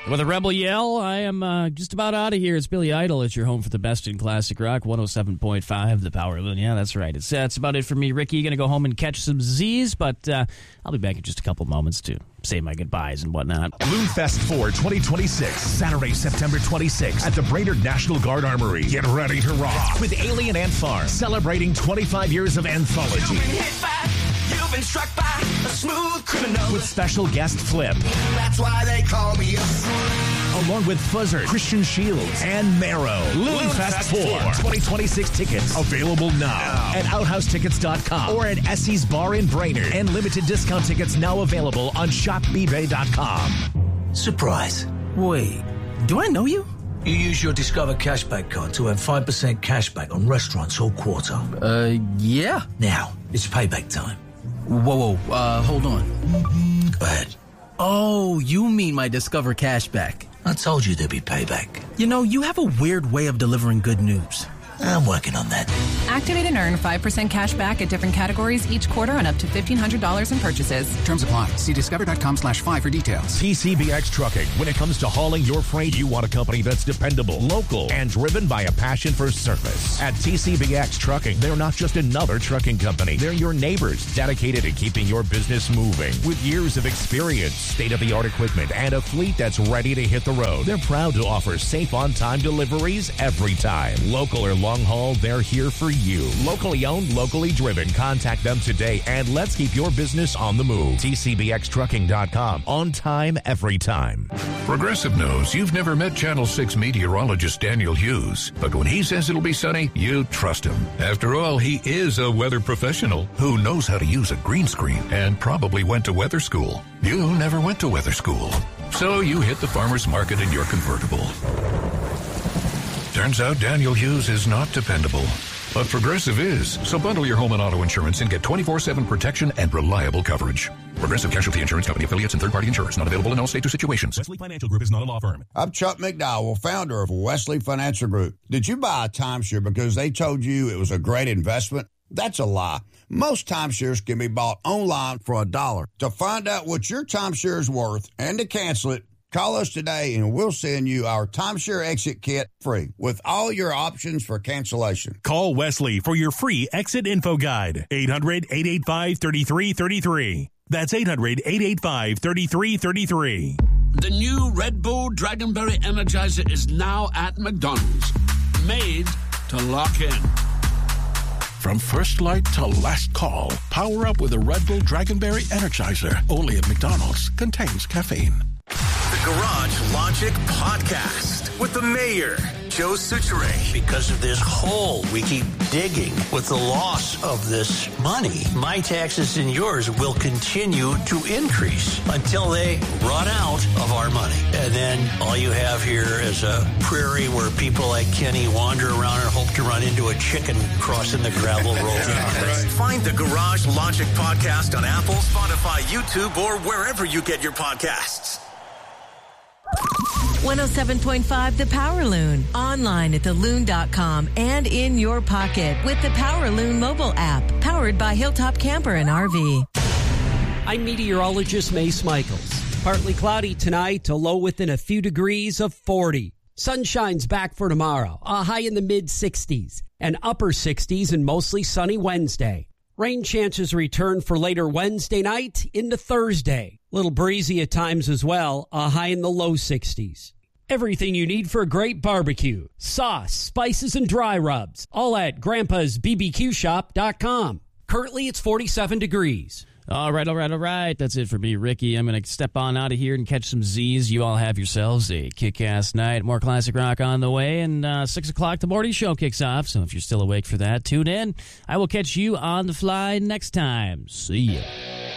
With a rebel yell, I am just about out of here. It's Billy Idol at your home for the best in classic rock, 107.5, the Power Loon. Yeah, that's right. It's about it for me, Ricky. Going to go home and catch some Z's, but I'll be back in just a couple moments to say my goodbyes and whatnot. Loonfest 4 2026, Saturday, September 26th at the Brainerd National Guard Armory. Get ready to rock with Alien Ant Farm, celebrating 25 years of anthology. You've been struck by a smooth criminal. With special guest Flip. That's why they call me a fool. Along with Fuzzard, Christian Shields, and Marrow. Loonfest 4 2026 tickets available now at OuthouseTickets.com or at Essie's Bar in Brainerd. And limited discount tickets now available on ShopBeebay.com. Surprise. Wait, do I know you? You use your Discover Cashback card to earn 5% cashback on restaurants all quarter. Yeah. Now, it's payback time. Whoa, hold on. Go ahead. Oh, you mean my Discover Cashback. I told you there'd be payback. You know, you have a weird way of delivering good news. I'm working on that. Activate and earn 5% cash back at different categories each quarter on up to $1,500 in purchases. Terms apply. See discover.com/5 for details. TCBX Trucking. When it comes to hauling your freight, you want a company that's dependable, local, and driven by a passion for service. At TCBX Trucking, they're not just another trucking company. They're your neighbors, dedicated to keeping your business moving. With years of experience, state-of-the-art equipment, and a fleet that's ready to hit the road. They're proud to offer safe on-time deliveries every time. Local or long haul, they're here for you. Locally owned, locally driven. Contact them today and let's keep your business on the move. TCBXtrucking.com. On time, every time. Progressive knows you've never met Channel 6 meteorologist Daniel Hughes, but when he says it'll be sunny, you trust him. After all, he is a weather professional who knows how to use a green screen and probably went to weather school. You never went to weather school, so you hit the farmer's market in your convertible. Turns out Daniel Hughes is not dependable, but Progressive is. So bundle your home and auto insurance and get 24/7 protection and reliable coverage. Progressive Casualty Insurance Company, affiliates, and third-party insurers. Not available in all states or situations. Wesley Financial Group is not a law firm. I'm Chuck McDowell, founder of Wesley Financial Group. Did you buy a timeshare because they told you it was a great investment? That's a lie. Most timeshares can be bought online for $1. To find out what your timeshare is worth and to cancel it, call us today and we'll send you our timeshare exit kit free with all your options for cancellation. Call Wesley for your free exit info guide. 800-885-3333. That's 800-885-3333. The new Red Bull Dragonberry Energizer is now at McDonald's. Made to lock in. From first light to last call, power up with a Red Bull Dragonberry Energizer. Only at McDonald's. Contains caffeine. The Garage Logic Podcast with the mayor, Joe Soucheray. Because of this hole we keep digging with the loss of this money, my taxes and yours will continue to increase until they run out of our money. And then all you have here is a prairie where people like Kenny wander around and hope to run into a chicken crossing the gravel road. Right. Find the Garage Logic Podcast on Apple, Spotify, YouTube, or wherever you get your podcasts. 107.5 The Power Loon. Online at theloon.com and in your pocket with the Power Loon mobile app. Powered by Hilltop Camper and RV. I'm meteorologist Mace Michaels. Partly cloudy tonight, a low within a few degrees of 40. Sunshine's back for tomorrow, a high in the mid-60s. And upper 60s and mostly sunny Wednesday. Rain chances return for later Wednesday night into Thursday. Little breezy at times as well, a high in the low 60s. Everything you need for a great barbecue. Sauce, spices, and dry rubs. All at Grandpa'sBBQShop.com. Currently, it's 47 degrees. All right. That's it for me, Ricky. I'm going to step on out of here and catch some Z's. You all have yourselves a kick-ass night. More classic rock on the way, and 6 o'clock, the morning show kicks off. So if you're still awake for that, tune in. I will catch you on the fly next time. See ya.